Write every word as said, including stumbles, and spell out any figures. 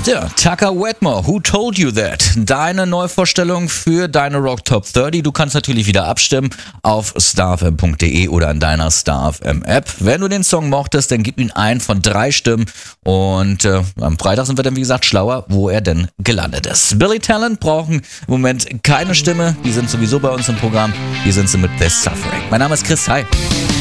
Ja, Tucker Wetmore, Who Told You That? Deine Neuvorstellung für deine Rock Top dreißig. Du kannst natürlich wieder abstimmen auf starfm punkt de oder an deiner StarFM App. Wenn du den Song mochtest, dann gib ihn ein von drei Stimmen. Und äh, am Freitag sind wir dann, wie gesagt, schlauer, wo er denn gelandet ist. Billy Talent brauchen im Moment keine Stimme. Die sind sowieso bei uns im Programm. Hier sind sie mit The Suffering. Mein Name ist Chris. Hi.